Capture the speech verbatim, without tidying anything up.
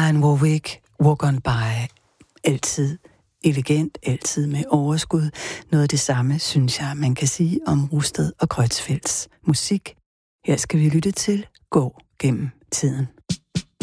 Dionne Warwick, Walk On By. Altid elegant, altid med overskud. Noget af det samme, synes jeg, man kan sige om Rusted og Kreutzfeldts musik. Her skal vi lytte til Gå gennem tiden.